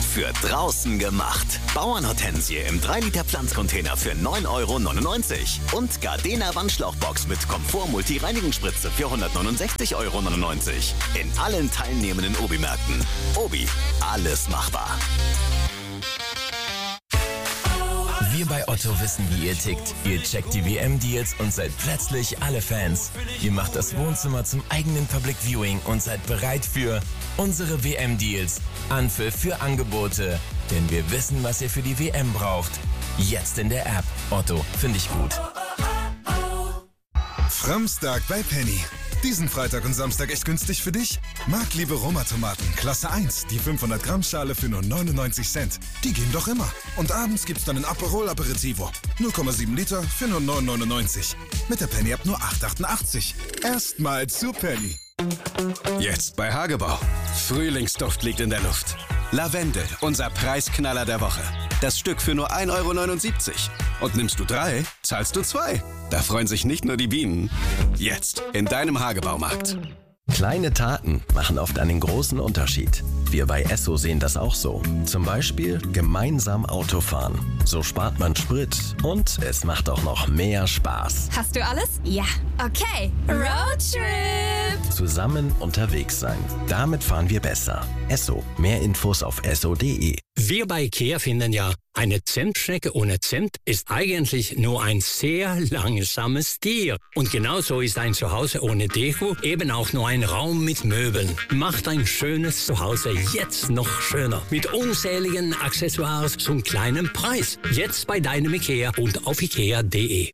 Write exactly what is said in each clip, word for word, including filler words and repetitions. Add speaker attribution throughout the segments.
Speaker 1: für draußen gemacht. Bauernhortensie im drei Liter Pflanzcontainer für neun Euro neunundneunzig. Und Gardena Wandschlauchbox mit Komfort-Multi-Reinigungsspritze für hundertneunundsechzig Euro neunundneunzig. In allen teilnehmenden Obi-Märkten. Obi, alles machbar.
Speaker 2: Wir bei Otto wissen, wie ihr tickt. Ihr checkt die W M-Deals und seid plötzlich alle Fans. Ihr macht das Wohnzimmer zum eigenen Public Viewing und seid bereit für unsere W M-Deals. Anpfiff für Angebote. Denn wir wissen, was ihr für die W M braucht. Jetzt in der App. Otto, finde ich gut.
Speaker 3: Framstag bei Penny. Diesen Freitag und Samstag echt günstig für dich? Marktliebe Roma-Tomaten, Klasse eins, die fünfhundert Gramm Schale für nur neunundneunzig Cent. Die gehen doch immer. Und abends gibt's dann ein Aperol Aperitivo. null Komma sieben Liter für nur neun neunundneunzig. Mit der Penny ab nur acht achtundachtzig. Erstmal zu Penny.
Speaker 4: Jetzt bei Hagebau. Frühlingsduft liegt in der Luft. Lavendel, unser Preisknaller der Woche. Das Stück für nur ein Euro neunundsiebzig. Und nimmst du drei, zahlst du zwei. Da freuen sich nicht nur die Bienen. Jetzt in deinem Hagebaumarkt.
Speaker 2: Kleine Taten machen oft einen großen Unterschied. Wir bei Esso sehen das auch so. Zum Beispiel gemeinsam Autofahren. So spart man Sprit und es macht auch noch mehr Spaß.
Speaker 5: Hast du alles? Ja. Okay. Roadtrip.
Speaker 2: Zusammen unterwegs sein. Damit fahren wir besser. Esso. Mehr Infos auf esso punkt de.
Speaker 6: Wir bei IKEA finden ja, eine Zentstrecke ohne Zimt ist eigentlich nur ein sehr langsames Tier. Und genauso ist ein Zuhause ohne Deko eben auch nur ein Raum mit Möbeln. Macht ein schönes Zuhause jetzt noch schöner. Mit unzähligen Accessoires zum kleinen Preis. Jetzt bei deinem IKEA und auf ikea punkt de.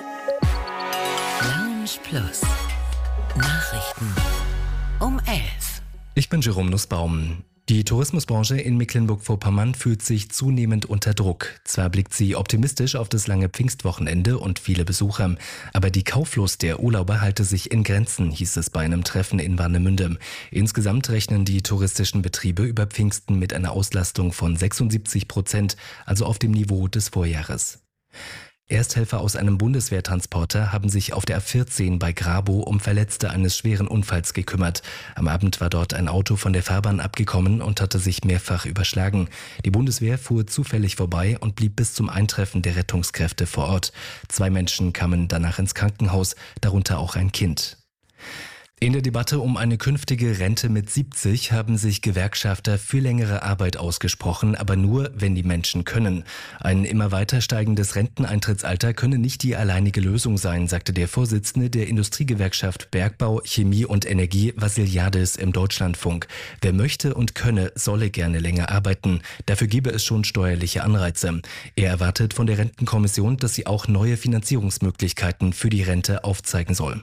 Speaker 7: Lounge Plus. Nachrichten um elf.
Speaker 8: Ich bin Jerome Nussbaum. Die Tourismusbranche in Mecklenburg-Vorpommern fühlt sich zunehmend unter Druck. Zwar blickt sie optimistisch auf das lange Pfingstwochenende und viele Besucher, aber die Kauflust der Urlauber halte sich in Grenzen, hieß es bei einem Treffen in Warnemünde. Insgesamt rechnen die touristischen Betriebe über Pfingsten mit einer Auslastung von sechsundsiebzig Prozent, also auf dem Niveau des Vorjahres. Ersthelfer aus einem Bundeswehrtransporter haben sich auf der A vierzehn bei Grabow um Verletzte eines schweren Unfalls gekümmert. Am Abend war dort ein Auto von der Fahrbahn abgekommen und hatte sich mehrfach überschlagen. Die Bundeswehr fuhr zufällig vorbei und blieb bis zum Eintreffen der Rettungskräfte vor Ort. Zwei Menschen kamen danach ins Krankenhaus, darunter auch ein Kind. In der Debatte um eine künftige Rente mit siebzig haben sich Gewerkschafter für längere Arbeit ausgesprochen, aber nur, wenn die Menschen können. Ein immer weiter steigendes Renteneintrittsalter könne nicht die alleinige Lösung sein, sagte der Vorsitzende der Industriegewerkschaft Bergbau, Chemie und Energie, Vassiliadis, im Deutschlandfunk. Wer möchte und könne, solle gerne länger arbeiten. Dafür gebe es schon steuerliche Anreize. Er erwartet von der Rentenkommission, dass sie auch neue Finanzierungsmöglichkeiten für die Rente aufzeigen soll.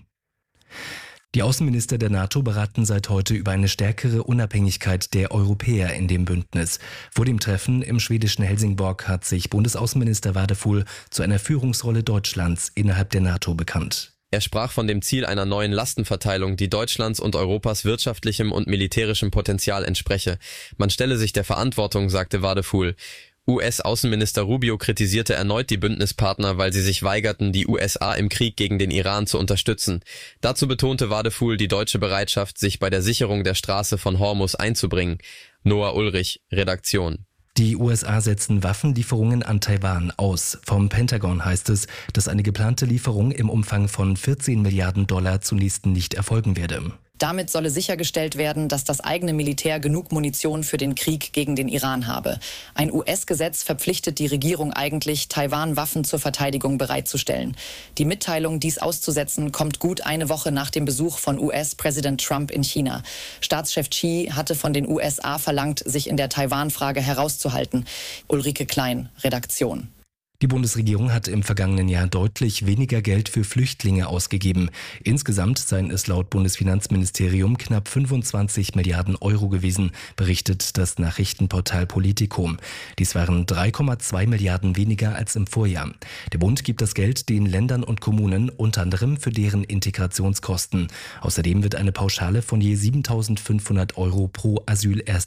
Speaker 8: Die Außenminister der NATO beraten seit heute über eine stärkere Unabhängigkeit der Europäer in dem Bündnis. Vor dem Treffen im schwedischen Helsingborg hat sich Bundesaußenminister Wadefuhl zu einer Führungsrolle Deutschlands innerhalb der NATO bekannt.
Speaker 9: Er sprach von dem Ziel einer neuen Lastenverteilung, die Deutschlands und Europas wirtschaftlichem und militärischem Potenzial entspreche. Man stelle sich der Verantwortung, sagte Wadefuhl. U S-Außenminister Rubio kritisierte erneut die Bündnispartner, weil sie sich weigerten, die U S A im Krieg gegen den Iran zu unterstützen. Dazu betonte Wadefuhl die deutsche Bereitschaft, sich bei der Sicherung der Straße von Hormuz einzubringen. Noah Ulrich, Redaktion.
Speaker 8: Die U S A setzen Waffenlieferungen an Taiwan aus. Vom Pentagon heißt es, dass eine geplante Lieferung im Umfang von vierzehn Milliarden Dollar zunächst nicht erfolgen werde.
Speaker 10: Damit solle sichergestellt werden, dass das eigene Militär genug Munition für den Krieg gegen den Iran habe. Ein U S-Gesetz verpflichtet die Regierung eigentlich, Taiwan Waffen zur Verteidigung bereitzustellen. Die Mitteilung, dies auszusetzen, kommt gut eine Woche nach dem Besuch von U S-Präsident Trump in China. Staatschef Xi hatte von den U S A verlangt, sich in der Taiwan-Frage herauszuhalten. Ulrike Klein, Redaktion.
Speaker 8: Die Bundesregierung hat im vergangenen Jahr deutlich weniger Geld für Flüchtlinge ausgegeben. Insgesamt seien es laut Bundesfinanzministerium knapp fünfundzwanzig Milliarden Euro gewesen, berichtet das Nachrichtenportal Politico. Dies waren drei Komma zwei Milliarden weniger als im Vorjahr. Der Bund gibt das Geld den Ländern und Kommunen unter anderem für deren Integrationskosten. Außerdem wird eine Pauschale von je siebentausendfünfhundert Euro pro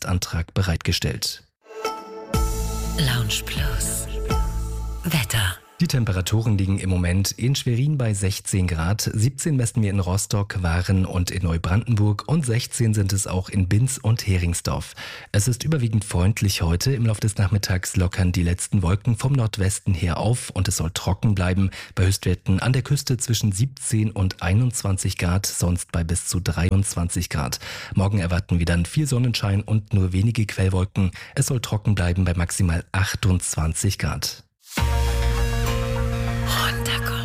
Speaker 8: Asylerstantrag bereitgestellt.
Speaker 7: Lounge Plus. Wetter.
Speaker 8: Die Temperaturen liegen im Moment in Schwerin bei sechzehn Grad, siebzehn messen wir in Rostock, Waren und in Neubrandenburg und sechzehn sind es auch in Binz und Heringsdorf. Es ist überwiegend freundlich heute. Im Laufe des Nachmittags lockern die letzten Wolken vom Nordwesten her auf und es soll trocken bleiben. Bei Höchstwerten an der Küste zwischen siebzehn und einundzwanzig Grad, sonst bei bis zu dreiundzwanzig Grad. Morgen erwarten wir dann viel Sonnenschein und nur wenige Quellwolken. Es soll trocken bleiben bei maximal achtundzwanzig Grad.
Speaker 7: Runterkommen.